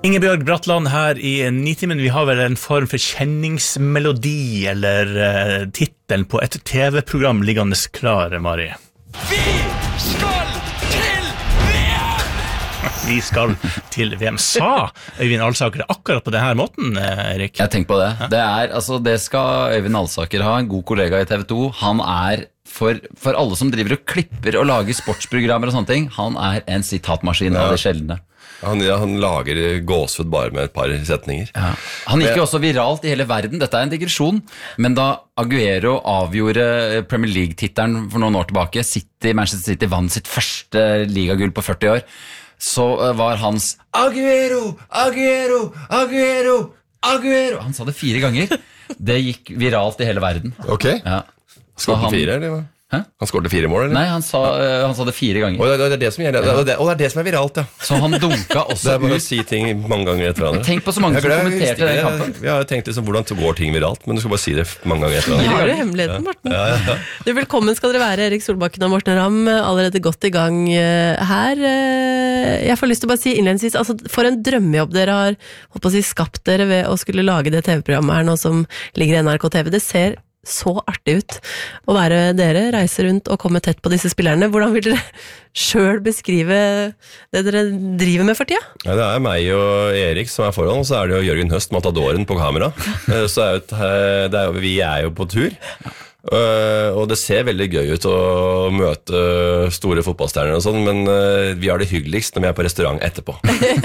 Ingebjørg Bratland her i Nitimen. Vi har vel en form for kjenningsmelodi eller titelen på et TV-program liggende klar, Mari. Vi skal til VM! Vi skal til VM. Sa Øyvind Alsaker akkurat på denne måten, Erik? Jeg tenker på det. Det skal Øyvind Alsaker ha, en god kollega i TV 2. Han for alle som driver og klipper og lager sportsprogrammer og sånne ting, han en sitatmaskin av det sjeldne. Han lager gåsehud bare med et par setninger. Ja. Han gikk jo også viralt i hele verden. Dette en digresjon, men da Aguero avgjorde Premier League-tittelen for noen år tilbake, Manchester City vant sitt første ligagull på 40 år, så var hans Aguero, Aguero, Aguero, Aguero. Han sa det 4 ganger. Det gikk viralt i hele verden. Ok. Ja. Skåret 4, eller hva? Hæ? Han skåret 4 mål, eller? Nei, han sa det 4 ganger. Og det det som gjelder, og det det som viralt, ja. Så han dunka også det bare å si ting mange ganger etter hverandre. Tenk på så mange som kommenterte den kampen. Vi har tenkt liksom, hvordan går ting viralt, men du skal bare si det mange ganger etter hverandre. Har du hemmeligheten, Morten? Du, velkommen skal dere være, Erik Solbakken og Morten Ramm, allerede godt i gang her. Jeg får lyst til å bare si innledningsvis, altså for en drømmejobb dere har holdt på å si, skapt dere ved å skulle lage det TV-programmet her nå som ligger i NRK TV. Det ser så artig ut å være dere, reise rundt og komme tett på disse spillerne. Hvordan vil dere selv beskrive det dere driver med for tida? Ja, det meg og Erik som foran, og så det jo Jørgen Høst, matadoren på kamera. Så vi jo på tur. Og det ser veldig gøy ut å møte store fotballstjerner og sånn, men vi har det hyggeligst når vi på restaurant etterpå.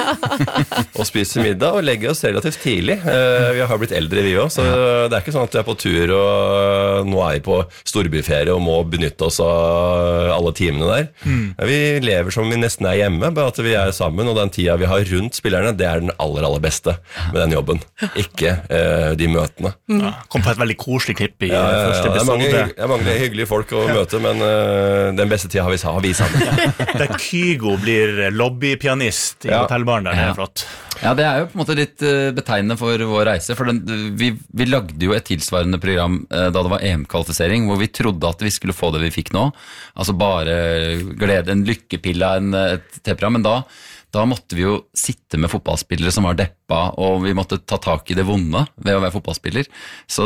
Og spiser middag og legger oss relativt tidlig. Vi har blitt eldre vi også, så det ikke sånn at vi på tur og nå vi på storbyferie og må benytte oss av alle timene der. Vi lever som vi nesten hjemme, bare at vi sammen, og den tida vi har rundt spillerne, det den aller, aller beste med den jobben. Ikke de møtene. Ja, kom på et veldig koselig klipp i første episode. Det mange hyggelige folk å møte, men den beste tida har vi sammen. Der Kygo blir lobbypianist i hotellbaren der, det flott. Ja, det jo på en måte litt betegnende for vår reise, for vi lagde jo et tilsvarende program da det var EM-kvalifisering, hvor vi trodde at vi skulle få det vi fikk nå, altså bare glede, en lykkepille av et TV-program, men da måtte vi jo sitte med fotballspillere som var deppa, og vi måtte ta tak i det vonde ved å være fotballspiller. Så